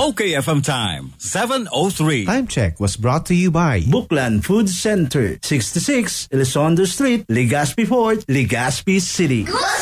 OKFM time, 7:03. Time check was brought to you by Bookland Food Center, 66 Elizondo Street, Legazpi Port, Legazpi City.